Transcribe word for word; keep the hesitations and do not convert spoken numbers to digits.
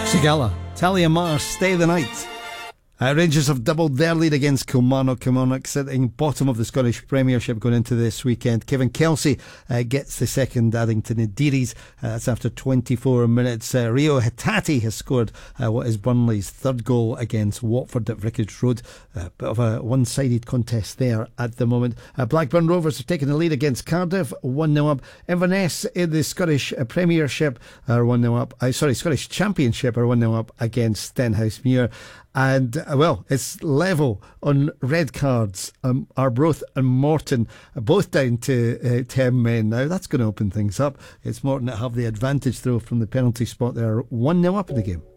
Sigala, Talia Mars, Stay the Night. Uh, Rangers have doubled their lead against Kilmarnock. Kilmarnock sitting bottom of the Scottish Premiership going into this weekend. Kevin Kelsey uh, gets the second, adding to Nadiris. Uh, that's after twenty-four minutes. Uh, Rio Hitati has scored uh, what is Burnley's third goal against Watford at Vicarage Road. A bit of a one-sided contest there at the moment. Uh, Blackburn Rovers have taken the lead against Cardiff, one nil up. Inverness in the Scottish uh, Premiership are one nil up. Uh, sorry, Scottish Championship are one nil up against Stenhousemuir. And, uh, well, it's level on red cards. Um, Arbroath and Morton are both down to uh, ten men now. That's going to open things up. It's Morton that have the advantage, though, from the penalty spot. They're one nil up in the game.